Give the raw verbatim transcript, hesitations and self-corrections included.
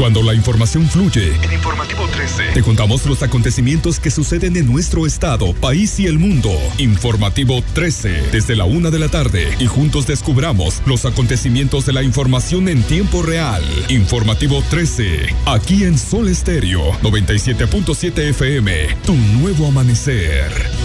Cuando la información fluye, en Informativo trece, te contamos los acontecimientos que suceden en nuestro estado, país y el mundo. Informativo trece, desde la una de la tarde, y juntos descubramos los acontecimientos de la información en tiempo real. Informativo trece, aquí en Sol Estéreo, noventa y siete punto siete F M, tu nuevo amanecer.